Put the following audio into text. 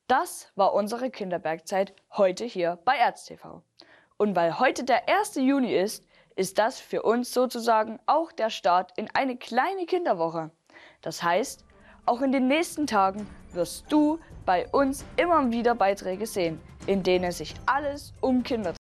Das war unsere Kinderbergzeit heute hier bei ErzTV. Und weil heute der 1. Juni ist, ist das für uns sozusagen auch der Start in eine kleine Kinderwoche. Das heißt, auch in den nächsten Tagen wirst du bei uns immer wieder Beiträge sehen, in denen sich alles um Kinder dreht.